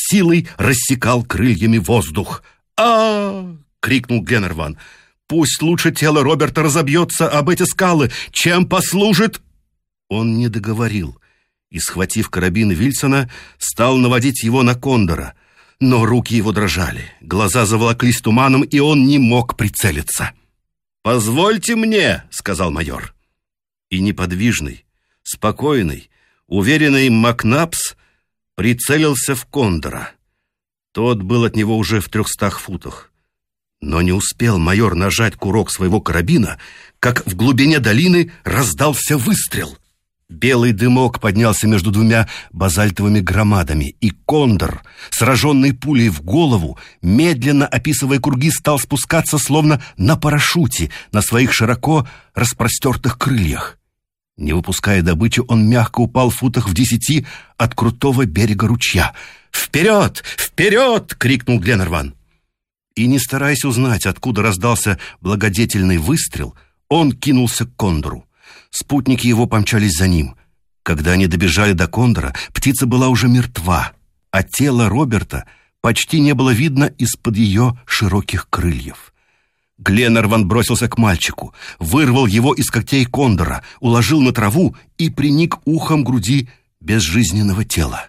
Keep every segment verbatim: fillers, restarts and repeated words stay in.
силой рассекал крыльями воздух. а крикнул Гленарван. «Пусть лучше тело Роберта разобьется об эти скалы, чем послужит...» Он не договорил и, схватив карабин Вильсона, стал наводить его на Кондора. Но руки его дрожали, глаза заволоклись туманом, и он не мог прицелиться. «Позвольте мне», — сказал майор. И неподвижный, спокойный, уверенный Макнапс прицелился в Кондора. Тот был от него уже в трехстах футах. Но не успел майор нажать курок своего карабина, как в глубине долины раздался выстрел. Белый дымок поднялся между двумя базальтовыми громадами, и Кондор, сраженный пулей в голову, медленно описывая круги, стал спускаться словно на парашюте на своих широко распростертых крыльях. Не выпуская добычи, он мягко упал в футах в десяти от крутого берега ручья. «Вперед! Вперед!» — крикнул Гленарван. И, не стараясь узнать, откуда раздался благодетельный выстрел, он кинулся к Кондору. Спутники его помчались за ним. Когда они добежали до Кондора, птица была уже мертва, а тело Роберта почти не было видно из-под ее широких крыльев. Гленарван бросился к мальчику, вырвал его из когтей Кондора, уложил на траву и приник ухом к груди безжизненного тела.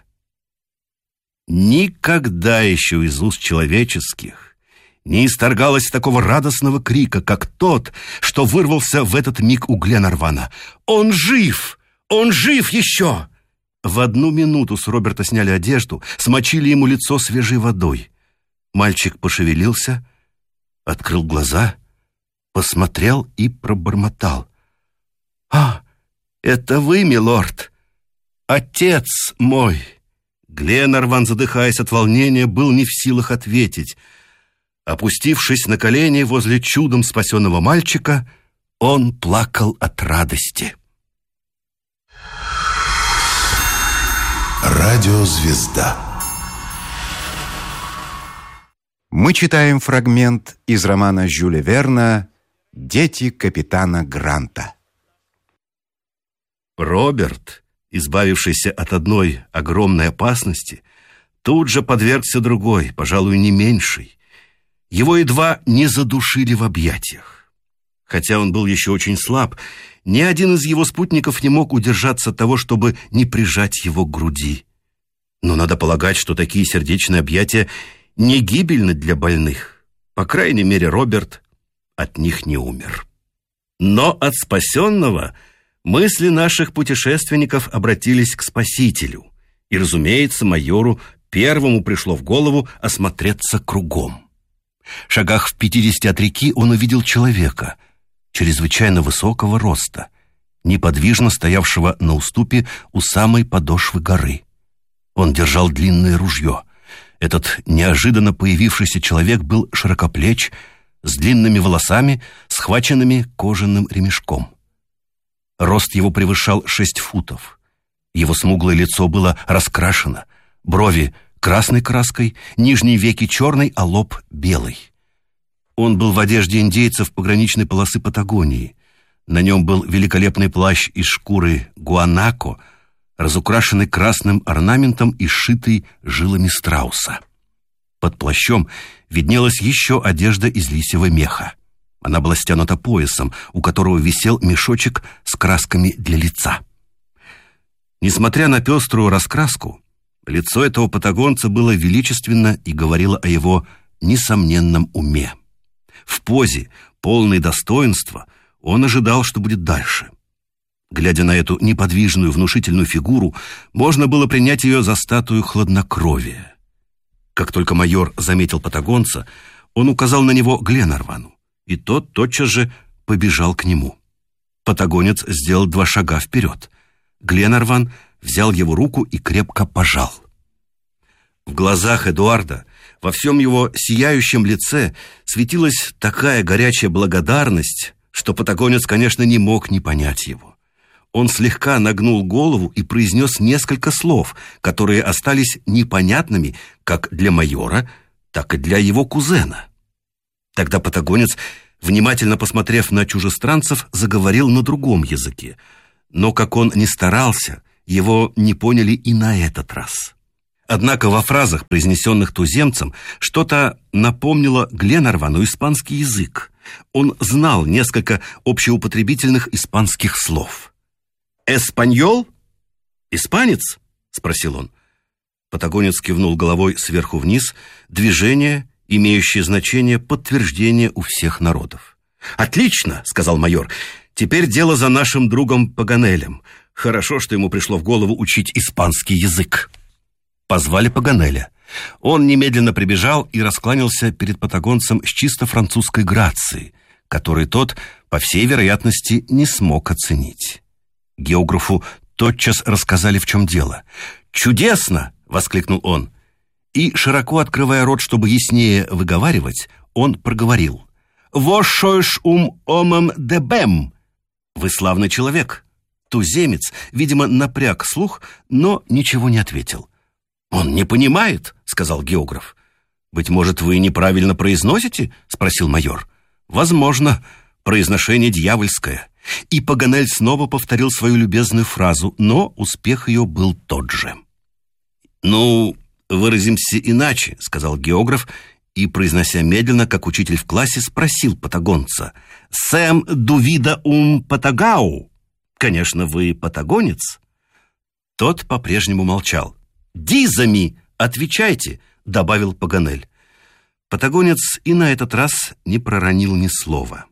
Никогда еще из уст человеческих не исторгалось такого радостного крика, как тот, что вырвался в этот миг у Гленарвана. «Он жив! Он жив еще!» В одну минуту с Роберта сняли одежду, смочили ему лицо свежей водой. Мальчик пошевелился, открыл глаза, посмотрел и пробормотал. «А, это вы, милорд! Отец мой!» Гленарван, задыхаясь от волнения, был не в силах ответить. Опустившись на колени возле чудом спасенного мальчика, он плакал от радости. Радиозвезда. Мы читаем фрагмент из романа Жюля Верна «Дети капитана Гранта». Роберт, избавившийся от одной огромной опасности, тут же подвергся другой, пожалуй, не меньшей. Его едва не задушили в объятиях. Хотя он был еще очень слаб, ни один из его спутников не мог удержаться от того, чтобы не прижать его к груди. Но надо полагать, что такие сердечные объятия не гибельны для больных. По крайней мере, Роберт от них не умер. Но от спасенного мысли наших путешественников обратились к Спасителю. И, разумеется, майору первому пришло в голову осмотреться кругом. В шагах в пятидесяти от реки он увидел человека, чрезвычайно высокого роста, неподвижно стоявшего на уступе у самой подошвы горы. Он держал длинное ружье. Этот неожиданно появившийся человек был широкоплеч, с длинными волосами, схваченными кожаным ремешком. Рост его превышал шесть футов. Его смуглое лицо было раскрашено, брови красной краской, нижние веки черной, а лоб белый. Он был в одежде индейцев пограничной полосы Патагонии. На нем был великолепный плащ из шкуры гуанако, разукрашенный красным орнаментом и сшитый жилами страуса. Под плащом виднелась еще одежда из лисьего меха. Она была стянута поясом, у которого висел мешочек с красками для лица. Несмотря на пеструю раскраску, лицо этого патагонца было величественно и говорило о его несомненном уме. В позе, полной достоинства, он ожидал, что будет дальше. Глядя на эту неподвижную, внушительную фигуру, можно было принять ее за статую хладнокровия. Как только майор заметил патагонца, он указал на него Гленарвану, и тот тотчас же побежал к нему. Патагонец сделал два шага вперед. Гленарван взял его руку и крепко пожал. В глазах Эдуарда, во всем его сияющем лице, светилась такая горячая благодарность, что патагонец, конечно, не мог не понять его. Он слегка нагнул голову и произнес несколько слов, которые остались непонятными как для майора, так и для его кузена. Тогда патагонец, внимательно посмотрев на чужестранцев, заговорил на другом языке. Но, как он ни старался, его не поняли и на этот раз. Однако во фразах, произнесенных туземцем, что-то напомнило Гленарвану испанский язык. Он знал несколько общеупотребительных испанских слов. «Эспаньол? Испанец?» — спросил он. Патагонец кивнул головой сверху вниз, движение, имеющее значение подтверждения у всех народов. «Отлично!» — сказал майор. «Теперь дело за нашим другом Паганелем. Хорошо, что ему пришло в голову учить испанский язык». Позвали Паганеля. Он немедленно прибежал и раскланялся перед патагонцем с чисто французской грацией, который тот, по всей вероятности, не смог оценить. Географу тотчас рассказали, в чем дело. «Чудесно!» — воскликнул он. И, широко открывая рот, чтобы яснее выговаривать, он проговорил: «Вошойш ум омам дебем!» «Вы славный человек!» Туземец, видимо, напряг слух, но ничего не ответил. «Он не понимает», — сказал географ. «Быть может, вы неправильно произносите?» — спросил майор. «Возможно, произношение дьявольское». И Паганель снова повторил свою любезную фразу, но успех ее был тот же. «Ну, выразимся иначе», — сказал географ, и, произнося медленно, как учитель в классе, спросил патагонца: «Сэм дувида ум патагау?» «Конечно, вы патагонец?» Тот по-прежнему молчал. «Дизами! Отвечайте!» — добавил Паганель. Патагонец и на этот раз не проронил ни слова.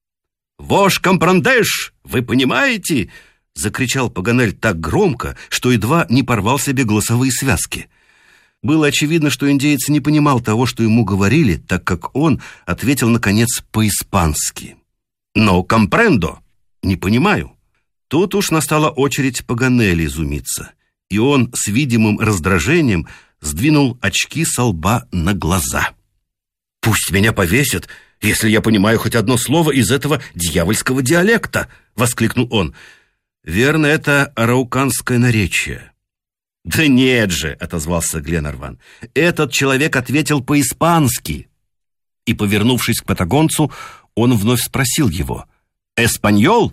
«Вош компрандеш! Вы понимаете?» — закричал Паганель так громко, что едва не порвал себе голосовые связки. Было очевидно, что индеец не понимал того, что ему говорили, так как он ответил, наконец, по-испански. «Но компрендо! Не понимаю!» Тут уж настала очередь Паганеля изумиться, и он с видимым раздражением сдвинул очки со лба на глаза. «Пусть меня повесят, если я понимаю хоть одно слово из этого дьявольского диалекта!» — воскликнул он. «Верно, это арауканское наречие». «Да нет же!» — отозвался Гленарван. «Этот человек ответил по-испански». И, повернувшись к патагонцу, он вновь спросил его: «Эспаньол?»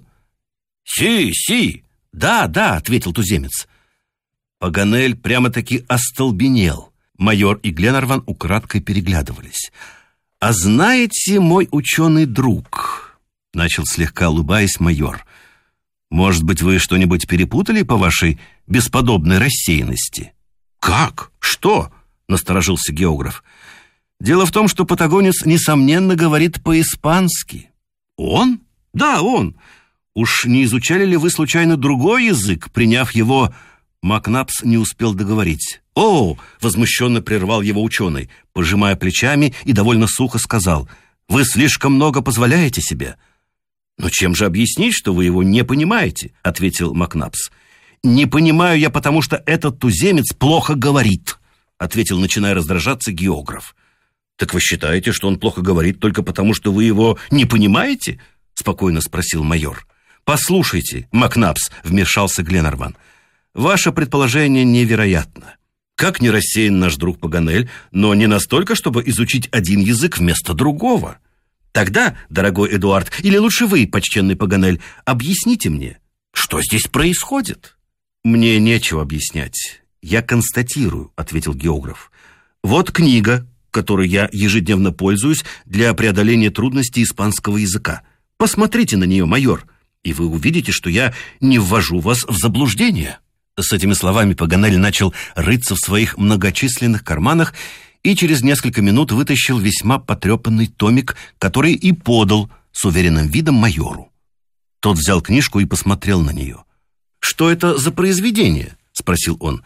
«Си, си!» «Да, да!» — ответил туземец. Паганель прямо-таки остолбенел. Майор и Гленарван украдкой переглядывались. «А знаете, мой ученый друг...» — начал слегка улыбаясь майор. «Может быть, вы что-нибудь перепутали по вашей бесподобной рассеянности?» «Как? Что?» — насторожился географ. «Дело в том, что патагонец, несомненно, говорит по-испански». «Он? Да, он. Уж не изучали ли вы случайно другой язык, приняв его...» Макнапс не успел договорить. «О!» — возмущенно прервал его ученый, пожимая плечами, и довольно сухо сказал: «Вы слишком много позволяете себе». «Но чем же объяснить, что вы его не понимаете?» — ответил Макнапс. «Не понимаю я, потому что этот туземец плохо говорит», — ответил, начиная раздражаться, географ. «Так вы считаете, что он плохо говорит только потому, что вы его не понимаете?» — спокойно спросил майор. «Послушайте, Макнапс», — вмешался Гленарван, — «ваше предположение невероятно. Как не рассеян наш друг Паганель, но не настолько, чтобы изучить один язык вместо другого. Тогда, дорогой Эдуард, или лучше вы, почтенный Паганель, объясните мне, что здесь происходит?» «Мне нечего объяснять. Я констатирую», — ответил географ. «Вот книга, которой я ежедневно пользуюсь для преодоления трудностей испанского языка. Посмотрите на нее, майор, и вы увидите, что я не ввожу вас в заблуждение». С этими словами Паганель начал рыться в своих многочисленных карманах и через несколько минут вытащил весьма потрепанный томик, который и подал с уверенным видом майору. Тот взял книжку и посмотрел на нее. «Что это за произведение?» — спросил он.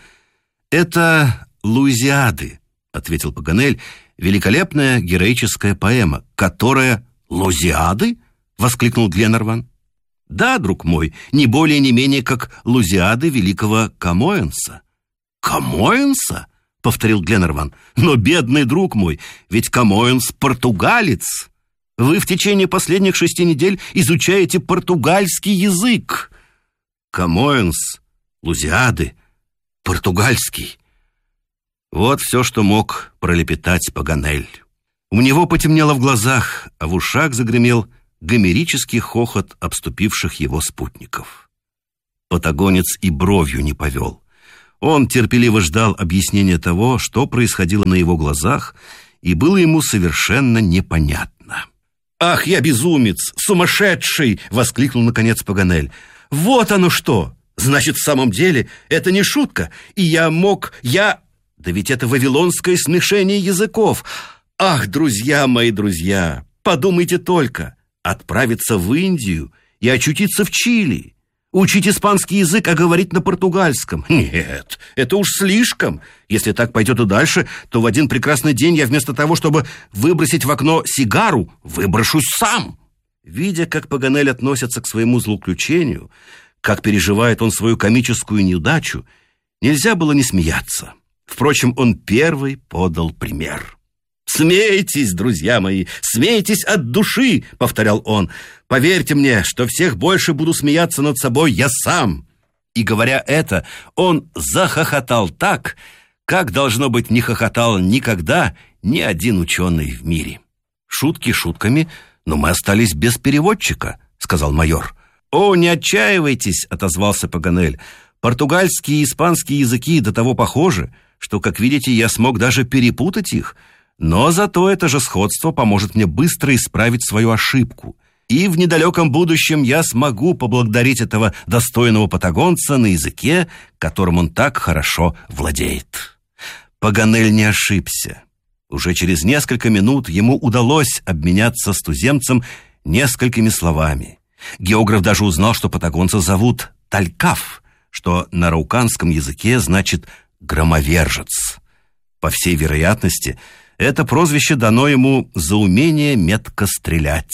«Это «Луизиады», — ответил Паганель, — «великолепная героическая поэма, которая...» «Луизиады?» — воскликнул Гленарван. «Да, друг мой, не более не менее, как Луизиады великого Камоэнса». «Камоэнса?» — повторил Гленарван. «Но, бедный друг мой, ведь Камоэнс — португалец. Вы в течение последних шести недель изучаете португальский язык». Камоэнс, Луизиады, португальский. Вот все, что мог пролепетать Паганель. У него потемнело в глазах, а в ушах загремел гомерический хохот обступивших его спутников. Патагонец и бровью не повел. Он терпеливо ждал объяснения того, что происходило на его глазах, и было ему совершенно непонятно. «Ах, я безумец, сумасшедший!» — воскликнул наконец Паганель. «Вот оно что! Значит, в самом деле это не шутка, и я мог... я... Да ведь это вавилонское смешение языков! Ах, друзья мои, друзья, подумайте только! Отправиться в Индию и очутиться в Чили, учить испанский язык, а говорить на португальском. Нет, это уж слишком. Если так пойдет и дальше, то в один прекрасный день я вместо того, чтобы выбросить в окно сигару, выброшусь сам». Видя, как Паганель относится к своему злоключению, как переживает он свою комическую неудачу, нельзя было не смеяться. Впрочем, он первый подал пример. «Смейтесь, друзья мои, смейтесь от души», — повторял он. «Поверьте мне, что всех больше буду смеяться над собой я сам». И говоря это, он захохотал так, как, должно быть, не хохотал никогда ни один ученый в мире. «Шутки шутками, но мы остались без переводчика», — сказал майор. «О, не отчаивайтесь», — отозвался Паганель. «Португальский и испанский языки до того похожи, что, как видите, я смог даже перепутать их. Но зато это же сходство поможет мне быстро исправить свою ошибку. И в недалеком будущем я смогу поблагодарить этого достойного патагонца на языке, которым он так хорошо владеет». Паганель не ошибся. Уже через несколько минут ему удалось обменяться с туземцем несколькими словами. Географ даже узнал, что патагонца зовут Талькаф, что на рауканском языке значит «громовержец». По всей вероятности, это прозвище дано ему за умение метко стрелять.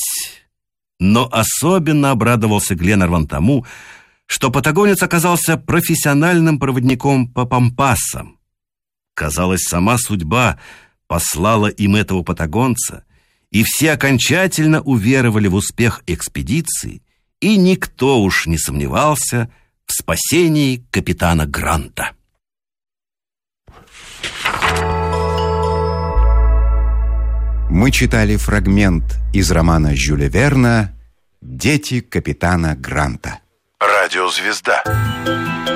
Но особенно обрадовался Гленарван тому, что патагонец оказался профессиональным проводником по пампасам. Казалось, сама судьба послала им этого патагонца, и все окончательно уверовали в успех экспедиции, и никто уж не сомневался в спасении капитана Гранта. Мы читали фрагмент из романа Жюля Верна «Дети капитана Гранта». Радиозвезда.